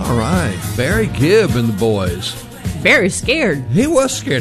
All right, Barry Gibb and the boys. Very scared. He was scared.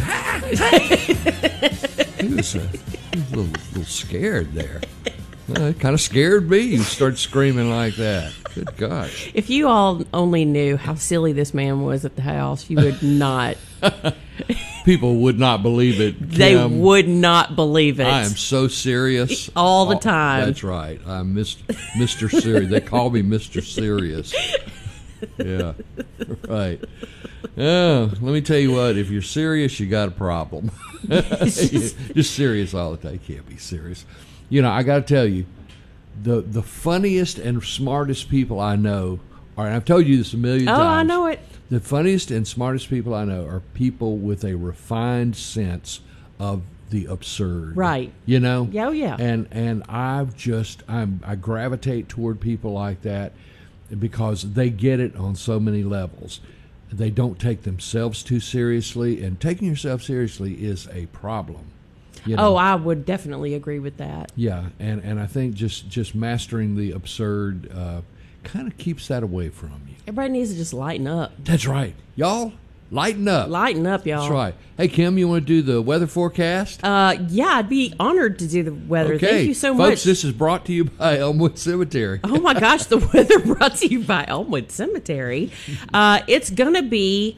He was a little scared there. It kind of scared me. You start screaming like that. Good gosh. If you all only knew how silly this man was at the house, you would not. People would not believe it. They Kim, would not believe it. I am so serious. All the time. That's right. I'm Mr. Serious. They call me Mr. Serious. Yeah, right. Let me tell you what. If you're serious, you got a problem. Just serious all the time. You can't be serious. You know, I got to tell you, the funniest and smartest people I know are, and I've told you this a million times. Oh, I know it. The funniest and smartest people I know are people with a refined sense of the absurd. Right. You know? Yeah, oh, yeah. And I gravitate toward people like that because they get it on so many levels. They don't take themselves too seriously, and taking yourself seriously is a problem. You know? Oh, I would definitely agree with that. Yeah, and I think just mastering the absurd kind of keeps that away from you. Everybody needs to just lighten up. That's right. Y'all, lighten up. Lighten up, y'all. That's right. Hey, Kim, you want to do the weather forecast? Yeah, I'd be honored to do the weather. Okay. Thank you so much. Folks, this is brought to you by Elmwood Cemetery. Oh, my gosh, the weather brought to you by Elmwood Cemetery. It's going to be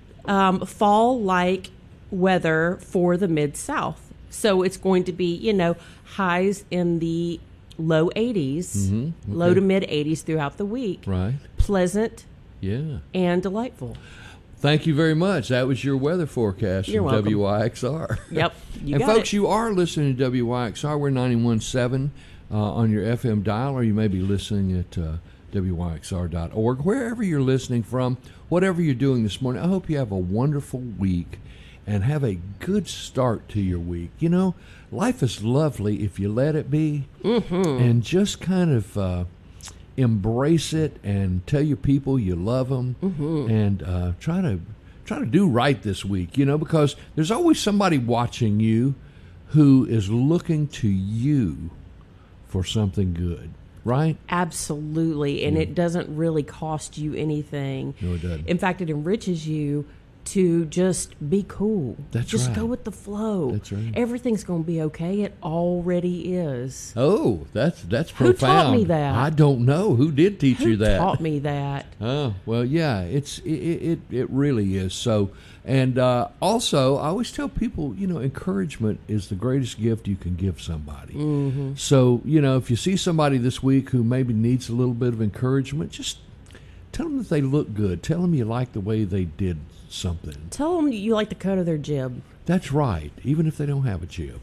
fall-like weather for the Mid-South. So it's going to be, highs in the low 80s, low to mid 80s throughout the week. Right. Pleasant. Yeah. And delightful. Thank you very much. That was your weather forecast You're from welcome. WYXR. Yep. And folks, you are listening to WYXR. We're 91.7 on your FM dial, or you may be listening at WYXR.org. Wherever you're listening from, whatever you're doing this morning, I hope you have a wonderful week and have a good start to your week. You know, life is lovely if you let it be, and just kind of embrace it and tell your people you love them, and try to do right this week. You know, because there's always somebody watching you who is looking to you for something good. Right? Absolutely. And it doesn't really cost you anything. No, it doesn't. In fact, it enriches you to just be cool. That's just right. Go with the flow. That's right. Everything's going to be okay. It already is. Oh, that's profound. Who taught me that? I don't know. Who did teach you that? Who taught me that? Oh, well, yeah, it really is. So, and also, I always tell people, encouragement is the greatest gift you can give somebody. So, if you see somebody this week who maybe needs a little bit of encouragement, just tell them that they look good. Tell them you like the way they did something. Tell them you like the cut of their jib. That's right, even if they don't have a jib.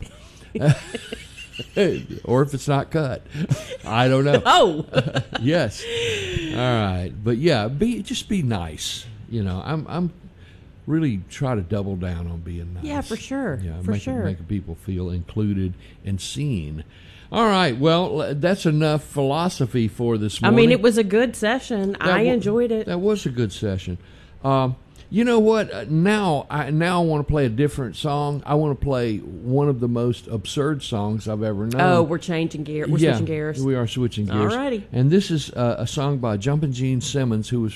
Or if it's not cut. I don't know. Oh! Yes. All right. But yeah, just be nice. I'm really try to double down on being nice. Yeah, for sure. Yeah, for sure. Making people feel included and seen. All right. Well, that's enough philosophy for this morning. I mean, it was a good session. I enjoyed it. That was a good session. You know what? Now I want to play a different song. I want to play one of the most absurd songs I've ever known. Oh, we're changing gears. We're switching gears. We are switching gears. All righty. And this is a song by Jumpin' Gene Simmons, who was